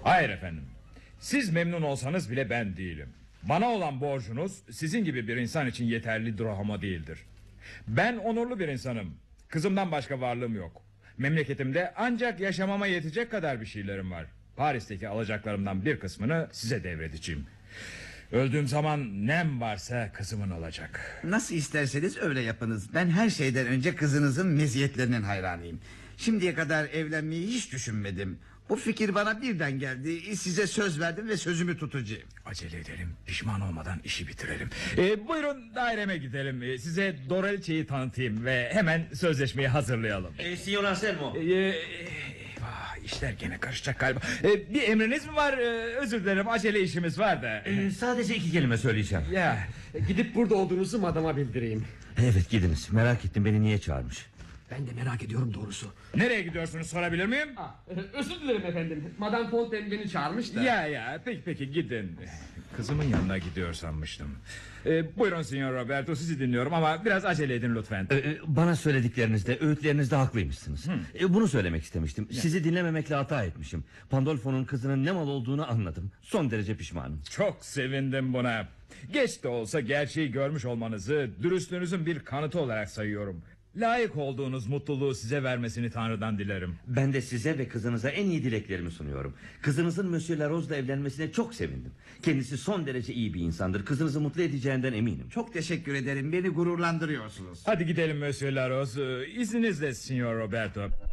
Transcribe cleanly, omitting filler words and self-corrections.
Hayır efendim. Siz memnun olsanız bile ben değilim. Bana olan borcunuz sizin gibi bir insan için yeterli dirhama değildir. Ben onurlu bir insanım. Kızımdan başka varlığım yok. Memleketimde ancak yaşamama yetecek kadar bir şeylerim var. Paris'teki alacaklarımdan bir kısmını size devredeceğim. Öldüğüm zaman nem varsa kızımın olacak. Nasıl isterseniz öyle yapınız. Ben her şeyden önce kızınızın meziyetlerinin hayranıyım. Şimdiye kadar evlenmeyi hiç düşünmedim. Bu fikir bana birden geldi. Size söz verdim ve sözümü tutacağım. Acele edelim, pişman olmadan işi bitirelim. Buyurun daireme gidelim. Size Doraliçe'yi tanıtayım ve hemen sözleşmeyi hazırlayalım. Signor Anselmo. İşler gene karışacak galiba. Bir emriniz mi var? Özür dilerim, acele işimiz var da. Sadece 2 kelime söyleyeceğim. Ya, Gidip burada olduğunuzu madama bildireyim. Evet, gidiniz. Merak ettim, beni niye çağırmış. Ben de merak ediyorum doğrusu. nereye gidiyorsunuz sorabilir miyim? Özür dilerim efendim. Madame Fontaine beni çağırmış da. Ya peki gidin. Kızımın yanına gidiyor sanmıştım. Buyurun Signor Roberto, sizi dinliyorum ama biraz acele edin lütfen. Bana söylediklerinizde, öğütlerinizde haklıymışsınız. Bunu söylemek istemiştim. Sizi dinlememekle hata etmişim. Pandolfo'nun kızının ne mal olduğunu anladım. Son derece pişmanım. Çok sevindim buna. Geç de olsa gerçeği görmüş olmanızı dürüstlüğünüzün bir kanıtı olarak sayıyorum. Layık olduğunuz mutluluğu size vermesini Tanrı'dan dilerim. Ben de size ve kızınıza en iyi dileklerimi sunuyorum. Kızınızın Monsieur Larose'la evlenmesine çok sevindim. Kendisi son derece iyi bir insandır. Kızınızı mutlu edeceğinden eminim. Çok teşekkür ederim. Beni gururlandırıyorsunuz. Hadi gidelim Monsieur Laros. İzninizle Signor Roberto.